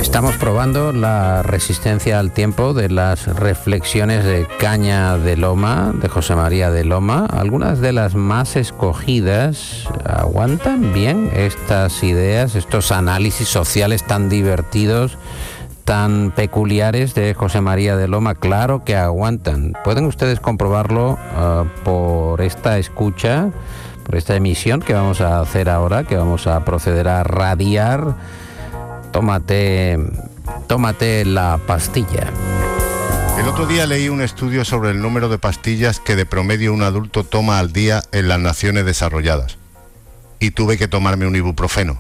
Estamos probando la resistencia al tiempo de las reflexiones de Caña de Loma, de José María de Loma. Algunas de las más escogidas aguantan bien estas ideas, estos análisis sociales tan divertidos, tan peculiares de José María de Loma. Claro que aguantan. Pueden ustedes comprobarlo por esta escucha, por esta emisión que vamos a hacer ahora, que vamos a proceder a radiar. Tómate la pastilla. El otro día leí un estudio sobre el número de pastillas que de promedio un adulto toma al día en las naciones desarrolladas. Y tuve que tomarme un ibuprofeno.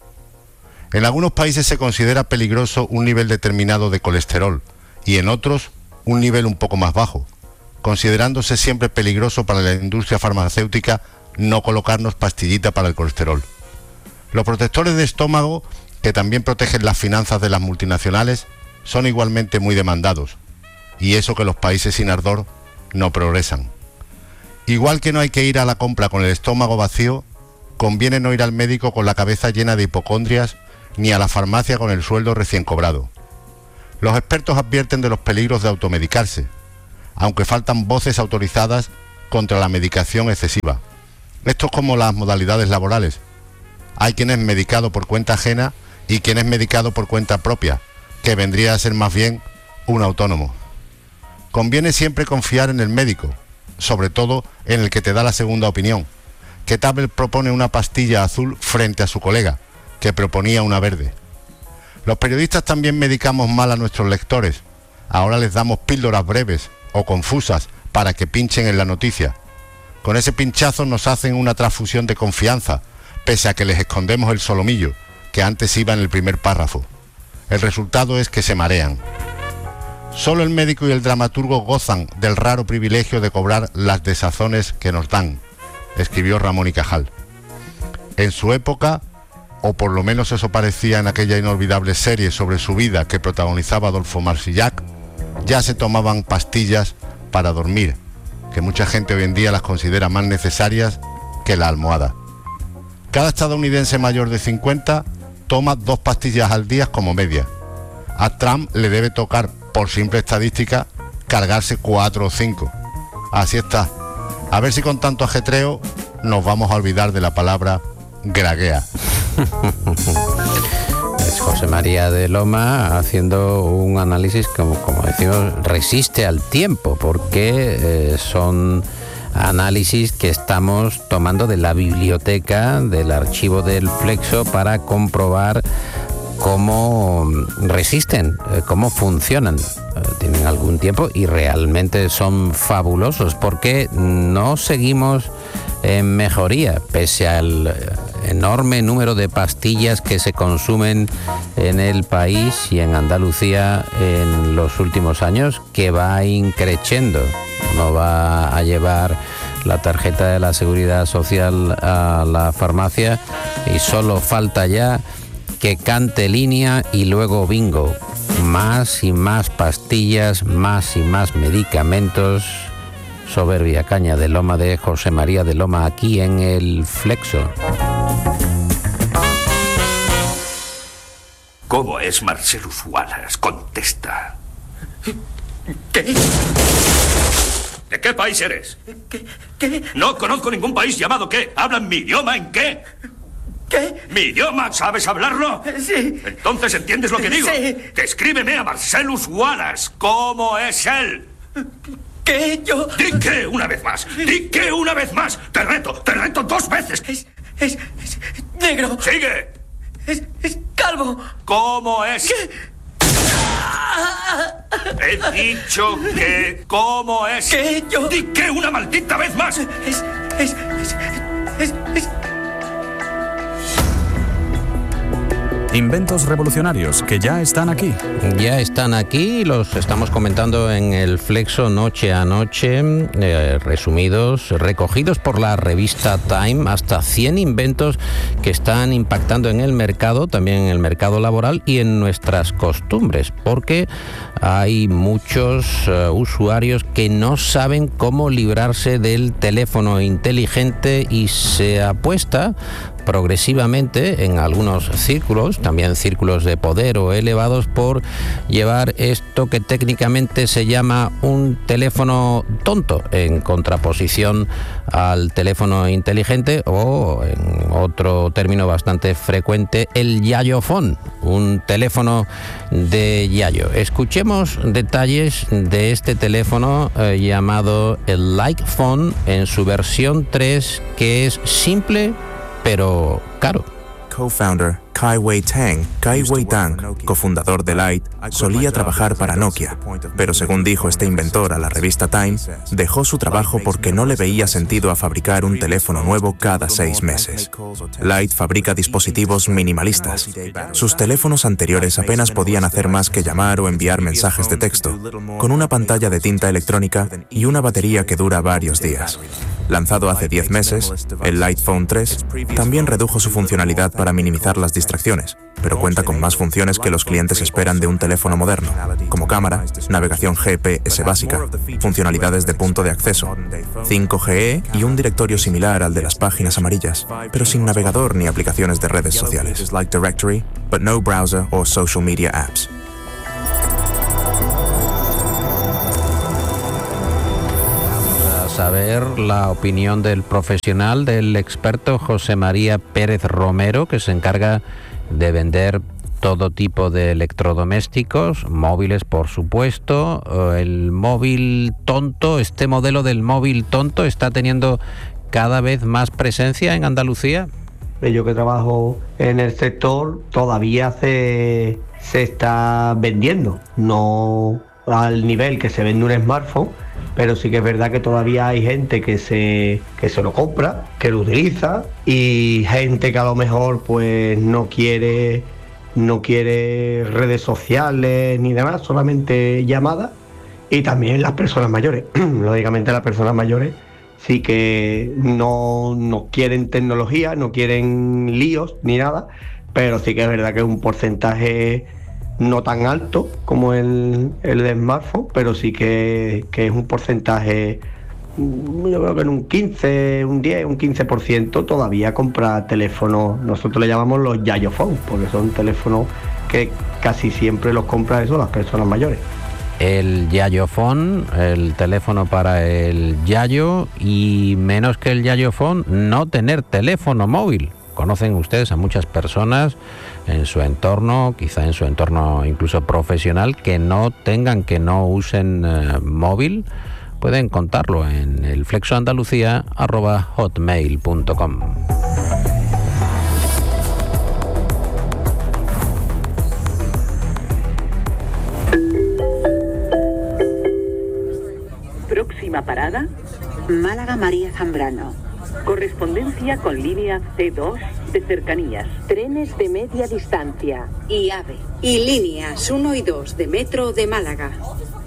En algunos países se considera peligroso un nivel determinado de colesterol y en otros un nivel un poco más bajo, considerándose siempre peligroso para la industria farmacéutica no colocarnos pastillita para el colesterol. Los protectores de estómago, que también protegen las finanzas de las multinacionales, son igualmente muy demandados, y eso que los países sin ardor no progresan. Igual que no hay que ir a la compra con el estómago vacío, conviene no ir al médico con la cabeza llena de hipocondrias, ni a la farmacia con el sueldo recién cobrado. Los expertos advierten de los peligros de automedicarse, aunque faltan voces autorizadas contra la medicación excesiva. Esto es como las modalidades laborales. Hay quien es medicado por cuenta ajena y quien es medicado por cuenta propia, que vendría a ser más bien un autónomo. Conviene siempre confiar en el médico, sobre todo en el que te da la segunda opinión, que tal vez propone una pastilla azul frente a su colega, que proponía una verde. Los periodistas también medicamos mal a nuestros lectores. Ahora les damos píldoras breves o confusas para que pinchen en la noticia. Con ese pinchazo nos hacen una transfusión de confianza, pese a que les escondemos el solomillo, que antes iba en el primer párrafo. El resultado es que se marean. Solo el médico y el dramaturgo gozan del raro privilegio de cobrar las desazones que nos dan, escribió Ramón y Cajal. En su época, o por lo menos eso parecía en aquella inolvidable serie sobre su vida que protagonizaba Adolfo Marsillac, ya se tomaban pastillas para dormir, que mucha gente hoy en día las considera más necesarias que la almohada. Cada estadounidense mayor de 50 toma 2 pastillas al día como media. A Trump le debe tocar, por simple estadística, cargarse 4 o 5. Así está. A ver si con tanto ajetreo nos vamos a olvidar de la palabra graguea. Es José María de Loma haciendo un análisis, como decimos, resiste al tiempo, porque son análisis que estamos tomando de la biblioteca, del archivo del Flexo, para comprobar cómo resisten, cómo funcionan. Tienen algún tiempo y realmente son fabulosos, porque no seguimos en mejoría, pese al enorme número de pastillas que se consumen en el país y en Andalucía en los últimos años, que va increciendo. Uno va a llevar la tarjeta de la Seguridad Social a la farmacia y solo falta ya que cante línea y luego bingo. Más y más pastillas, más y más medicamentos. Soberbia Caña de Loma de José María de Loma, aquí en el Flexo. ¿Cómo es Marcellus Wallace? Contesta. ¿Qué? ¿De qué país eres? ¿Qué? No conozco ningún país llamado ¿qué? ¿Hablan mi idioma en qué? ¿Qué? ¿Mi idioma? ¿Sabes hablarlo? Sí. Entonces, ¿entiendes lo que digo? Sí. Descríbeme a Marcellus Wallace. ¿Cómo es él? ¿Qué? Yo... ¡Di qué una vez más! ¡Di qué una vez más! ¡Te reto 2 veces! Es negro. ¡Sigue! Es calvo. ¿Cómo es? ¿Qué? He dicho que... ¿Cómo es? ¿Qué? Yo... ¡Di qué una maldita vez más! Es... Inventos revolucionarios que ya están aquí. Ya están aquí, los estamos comentando en el Flexo noche a noche, resumidos, recogidos por la revista Time, hasta 100 inventos que están impactando en el mercado, también en el mercado laboral y en nuestras costumbres, porque hay muchos usuarios que no saben cómo librarse del teléfono inteligente y se apuesta progresivamente en algunos círculos, también círculos de poder o elevados, por llevar esto que técnicamente se llama un teléfono tonto, en contraposición al teléfono inteligente, o en otro término bastante frecuente, el yayofón, un teléfono de yayo. Escuchemos detalles de este teléfono llamado el Like Phone en su versión 3, que es simple pero caro. Co-founder Kai Wei Tang, cofundador de Light, solía trabajar para Nokia, pero según dijo este inventor a la revista Time, dejó su trabajo porque no le veía sentido a fabricar un teléfono nuevo cada 6 meses. Light fabrica dispositivos minimalistas. Sus teléfonos anteriores apenas podían hacer más que llamar o enviar mensajes de texto, con una pantalla de tinta electrónica y una batería que dura varios días. Lanzado hace 10 meses, el Light Phone 3 también redujo su funcionalidad para minimizar las distracciones, pero cuenta con más funciones que los clientes esperan de un teléfono moderno, como cámara, navegación GPS básica, funcionalidades de punto de acceso, 5G y un directorio similar al de las páginas amarillas, pero sin navegador ni aplicaciones de redes sociales, like Directory, but no browser or social media apps. Saber la opinión del profesional, del experto José María Pérez Romero, que se encarga de vender todo tipo de electrodomésticos, móviles por supuesto. El móvil tonto, este modelo del móvil tonto está teniendo cada vez más presencia en Andalucía. Yo que trabajo en el sector, todavía se está vendiendo, no al nivel que se vende un smartphone, pero sí que es verdad que todavía hay gente que se lo compra, que lo utiliza, y gente que a lo mejor pues no quiere redes sociales ni demás, solamente llamadas. Y también las personas mayores. Lógicamente las personas mayores sí que no quieren tecnología, no quieren líos ni nada, pero sí que es verdad que es un porcentaje no tan alto como el de smartphone, pero sí que es un porcentaje, yo creo que en un 15, un 10, un 15% todavía compra teléfonos. Nosotros le llamamos los yayofón, porque son teléfonos que casi siempre los compran eso las personas mayores. El yayofón, el teléfono para el yayo, y menos que el yayofón, no tener teléfono móvil. Conocen ustedes a muchas personas en su entorno, quizá en su entorno incluso profesional, que no usen móvil. Pueden contarlo en el flexoandalucía@hotmail.com. Próxima parada, Málaga María Zambrano. Correspondencia con línea C2 de cercanías. Trenes de media distancia. y AVE. Y líneas 1 y 2 de Metro de Málaga.